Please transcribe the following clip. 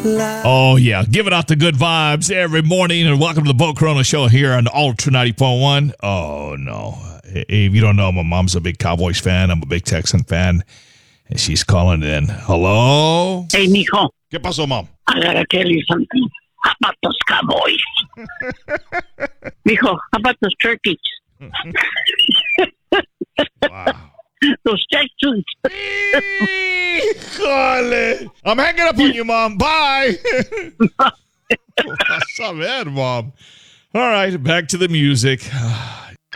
Oh, yeah. Giving out the good vibes every morning. And welcome to the Bo Corona Show here on Ultra 90.1. Oh, no. If you don't know, my mom's a big Cowboys fan. I'm a big Texan fan. And she's calling in. Hello? Hey, mijo. ¿Qué pasó, Mom? I gotta tell you something. How about those Cowboys? Mijo, how about those turkeys? Wow. Those Texans. Híjole. I'm hanging up on you, Mom. Bye. What's up, man, Mom? All right, back to the music.